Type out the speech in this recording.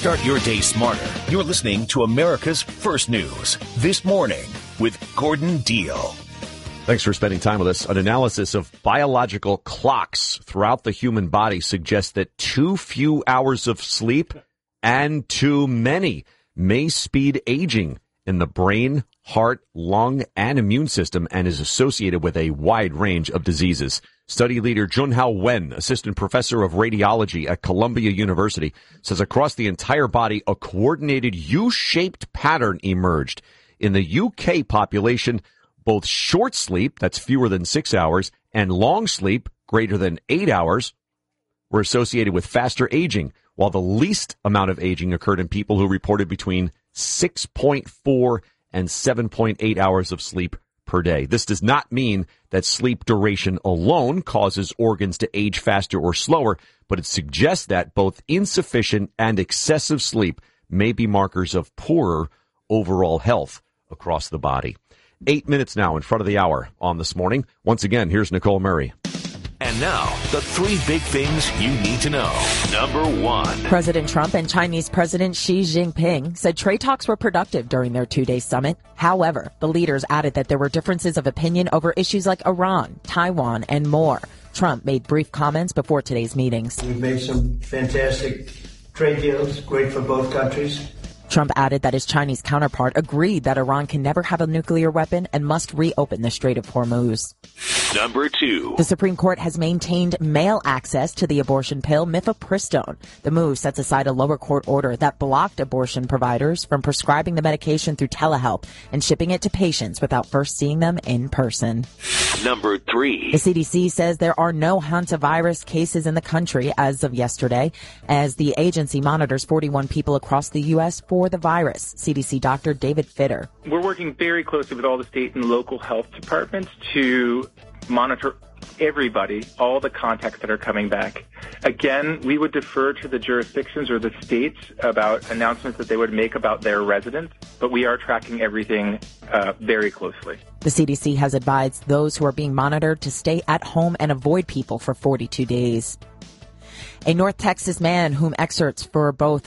Start your day smarter. You're listening to America's First News This Morning with Gordon Deal. Thanks for spending time with us. An analysis of biological clocks throughout the human body suggests that too few hours of sleep and too many may speed aging in the brain, heart, lung, and immune system and is associated with a wide range of diseases. Study leader Junhao Wen, assistant professor of radiology at Columbia University, says across the entire body, a coordinated U-shaped pattern emerged. In the UK population, both short sleep, that's fewer than 6 hours, and long sleep, greater than 8 hours, were associated with faster aging, while the least amount of aging occurred in people who reported between 6.4 and 7.8 hours of sleep per day. This does not mean that sleep duration alone causes organs to age faster or slower, but it suggests that both insufficient and excessive sleep may be markers of poorer overall health across the body. 8 minutes now in front of the hour on This Morning. Once again, here's Nicole Murray. And now, the three big things you need to know. Number one. President Trump and Chinese President Xi Jinping said trade talks were productive during their two-day summit. However, the leaders added that there were differences of opinion over issues like Iran, Taiwan, and more. Trump made brief comments before today's meetings. We've made some fantastic trade deals, great for both countries. Trump added that his Chinese counterpart agreed that Iran can never have a nuclear weapon and must reopen the Strait of Hormuz. Number two. The Supreme Court has maintained male access to the abortion pill mifepristone. The move sets aside a lower court order that blocked abortion providers from prescribing the medication through telehealth and shipping it to patients without first seeing them in person. Number three. The CDC says there are no hantavirus cases in the country as of yesterday, as the agency monitors 41 people across the U.S. for the virus. CDC Dr. David Fitter. We're working very closely with all the state and local health departments to monitor everybody, all the contacts that are coming back. Again, we would defer to the jurisdictions or the states about announcements that they would make about their residents, but we are tracking everything very closely. The CDC has advised those who are being monitored to stay at home and avoid people for 42 days. A North Texas man whom excerpts for both